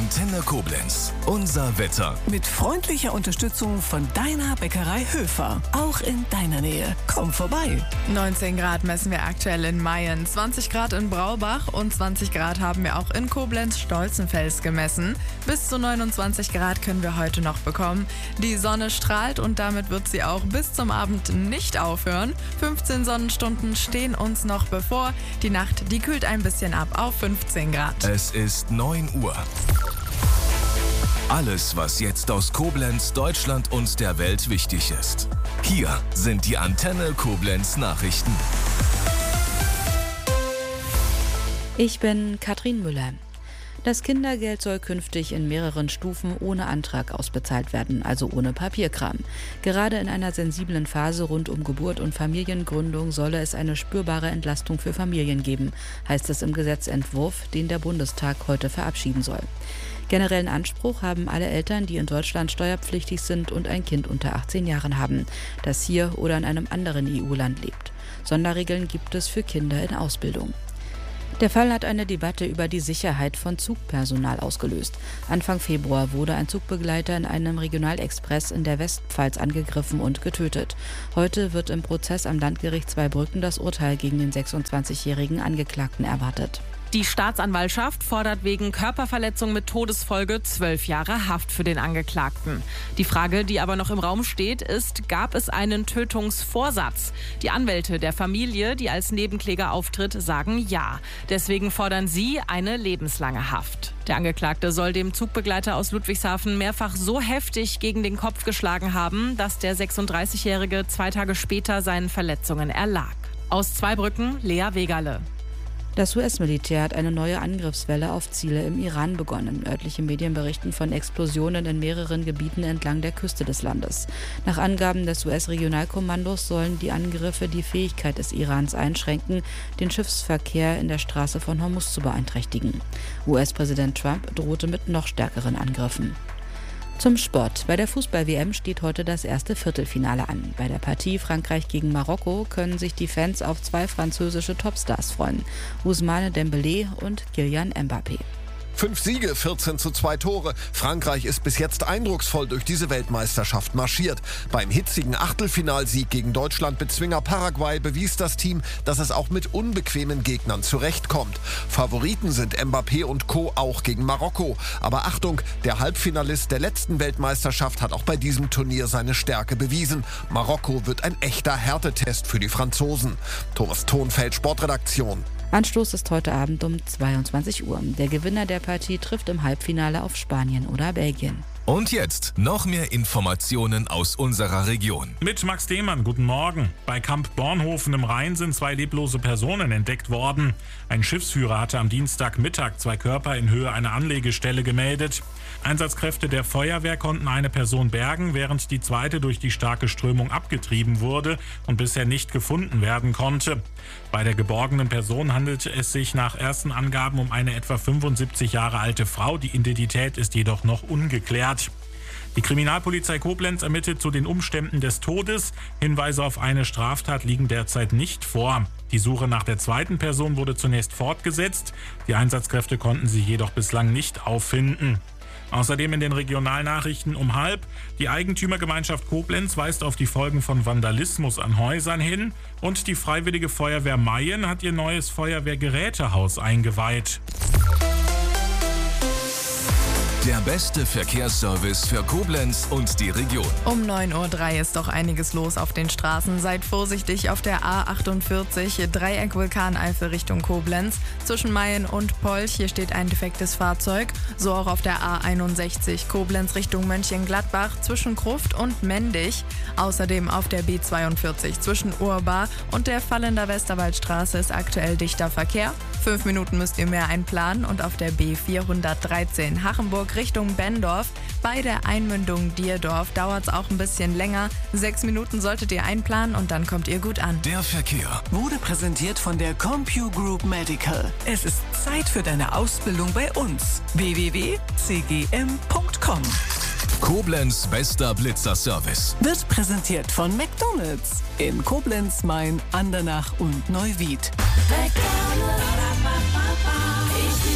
Antenne Koblenz. Unser Wetter. Mit freundlicher Unterstützung von deiner Bäckerei Höfer. Auch in deiner Nähe. Komm vorbei. 19 Grad messen wir aktuell in Mayen, 20 Grad in Braubach und 20 Grad haben wir auch in Koblenz-Stolzenfels gemessen. Bis zu 29 Grad können wir heute noch bekommen. Die Sonne strahlt und damit wird sie auch bis zum Abend nicht aufhören. 15 Sonnenstunden stehen uns noch bevor. Die Nacht, die kühlt ein bisschen ab auf 15 Grad. Es ist 9 Uhr. Alles, was jetzt aus Koblenz, Deutschland und der Welt wichtig ist. Hier sind die Antenne Koblenz Nachrichten. Ich bin Katrin Müller. Das Kindergeld soll künftig in mehreren Stufen ohne Antrag ausbezahlt werden, also ohne Papierkram. Gerade in einer sensiblen Phase rund um Geburt und Familiengründung solle es eine spürbare Entlastung für Familien geben, heißt es im Gesetzentwurf, den der Bundestag heute verabschieden soll. Generellen Anspruch haben alle Eltern, die in Deutschland steuerpflichtig sind und ein Kind unter 18 Jahren haben, das hier oder in einem anderen EU-Land lebt. Sonderregeln gibt es für Kinder in Ausbildung. Der Fall hat eine Debatte über die Sicherheit von Zugpersonal ausgelöst. Anfang Februar wurde ein Zugbegleiter in einem Regionalexpress in der Westpfalz angegriffen und getötet. Heute wird im Prozess am Landgericht Zweibrücken das Urteil gegen den 26-jährigen Angeklagten erwartet. Die Staatsanwaltschaft fordert wegen Körperverletzung mit Todesfolge 12 Jahre Haft für den Angeklagten. Die Frage, die aber noch im Raum steht, ist, gab es einen Tötungsvorsatz? Die Anwälte der Familie, die als Nebenkläger auftritt, sagen ja. Deswegen fordern sie eine lebenslange Haft. Der Angeklagte soll dem Zugbegleiter aus Ludwigshafen mehrfach so heftig gegen den Kopf geschlagen haben, dass der 36-Jährige 2 Tage später seinen Verletzungen erlag. Aus Zweibrücken, Lea Wegerle. Das US-Militär hat eine neue Angriffswelle auf Ziele im Iran begonnen. Örtliche Medien berichten von Explosionen in mehreren Gebieten entlang der Küste des Landes. Nach Angaben des US-Regionalkommandos sollen die Angriffe die Fähigkeit des Irans einschränken, den Schiffsverkehr in der Straße von Hormuz zu beeinträchtigen. US-Präsident Trump drohte mit noch stärkeren Angriffen. Zum Sport. Bei der Fußball-WM steht heute das erste Viertelfinale an. Bei der Partie Frankreich gegen Marokko können sich die Fans auf 2 französische Topstars freuen. Ousmane Dembélé und Kylian Mbappé. 5 Siege, 14:2 Tore. Frankreich ist bis jetzt eindrucksvoll durch diese Weltmeisterschaft marschiert. Beim hitzigen Achtelfinalsieg gegen Deutschland-Bezwinger Paraguay bewies das Team, dass es auch mit unbequemen Gegnern zurechtkommt. Favoriten sind Mbappé und Co. auch gegen Marokko. Aber Achtung, der Halbfinalist der letzten Weltmeisterschaft hat auch bei diesem Turnier seine Stärke bewiesen. Marokko wird ein echter Härtetest für die Franzosen. Thomas Thonfeld, Sportredaktion. Anstoß ist heute Abend um 22 Uhr. Der Gewinner der Partie trifft im Halbfinale auf Spanien oder Belgien. Und jetzt noch mehr Informationen aus unserer Region. Mit Max Dehmann, guten Morgen. Bei Kamp Bornhofen im Rhein sind 2 leblose Personen entdeckt worden. Ein Schiffsführer hatte am Dienstagmittag 2 Körper in Höhe einer Anlegestelle gemeldet. Einsatzkräfte der Feuerwehr konnten eine Person bergen, während die zweite durch die starke Strömung abgetrieben wurde und bisher nicht gefunden werden konnte. Bei der geborgenen Person handelt es sich nach ersten Angaben um eine etwa 75 Jahre alte Frau. Die Identität ist jedoch noch ungeklärt. Die Kriminalpolizei Koblenz ermittelt zu den Umständen des Todes. Hinweise auf eine Straftat liegen derzeit nicht vor. Die Suche nach der zweiten Person wurde zunächst fortgesetzt. Die Einsatzkräfte konnten sie jedoch bislang nicht auffinden. Außerdem in den Regionalnachrichten um 12:30. Die Eigentümergemeinschaft Koblenz weist auf die Folgen von Vandalismus an Häusern hin. Und die Freiwillige Feuerwehr Mayen hat ihr neues Feuerwehrgerätehaus eingeweiht. Der beste Verkehrsservice für Koblenz und die Region. Um 9:03 Uhr ist doch einiges los auf den Straßen. Seid vorsichtig auf der A48, Dreieck Vulkaneifel Richtung Koblenz. Zwischen Mayen und Polch, hier steht ein defektes Fahrzeug. So auch auf der A61, Koblenz Richtung Mönchengladbach, zwischen Gruft und Mendig. Außerdem auf der B42, zwischen Urbar und der Vallender Westerwaldstraße ist aktuell dichter Verkehr. 5 Minuten müsst ihr mehr einplanen und auf der B413 Hachenburg Richtung Benndorf. Bei der Einmündung Dierdorf dauert es auch ein bisschen länger. 6 Minuten solltet ihr einplanen und dann kommt ihr gut an. Der Verkehr Wurde präsentiert von der CompuGroup Medical. Es ist Zeit für deine Ausbildung bei uns. www.cgm.com. Koblenz bester Blitzerservice. Wird präsentiert von McDonald's in Koblenz, Main, Andernach und Neuwied. McDonald's, ich liebe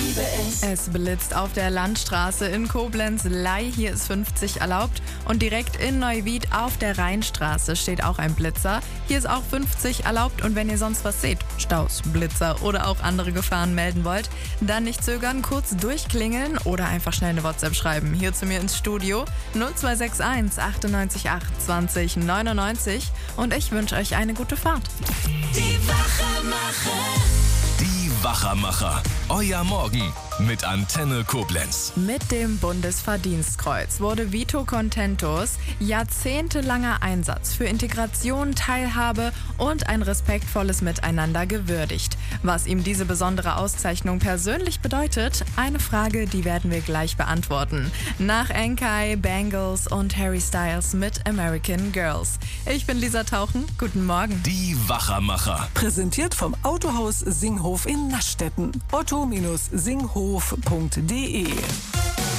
liebe es. Es blitzt auf der Landstraße in Koblenz-Ley. Hier ist 50 erlaubt. Und direkt in Neuwied auf der Rheinstraße steht auch ein Blitzer. Hier ist auch 50 erlaubt. Und wenn ihr sonst was seht, Staus, Blitzer oder auch andere Gefahren melden wollt, dann nicht zögern, kurz durchklingeln oder einfach schnell eine WhatsApp schreiben. Hier zu mir ins Studio 0261 98 8 20 99. Und ich wünsche euch eine gute Fahrt. Die Wachermacher. Die Wachermacher. Euer Morgen mit Antenne Koblenz. Mit dem Bundesverdienstkreuz wurde Vito Contentos jahrzehntelanger Einsatz für Integration, Teilhabe und ein respektvolles Miteinander gewürdigt. Was ihm diese besondere Auszeichnung persönlich bedeutet, eine Frage, die werden wir gleich beantworten. Nach Enkai, Bangles und Harry Styles mit American Girls. Ich bin Lisa Tauchen, guten Morgen. Die Wachermacher. Präsentiert vom Autohaus Singhof in Naschdetten. otto-singhof.de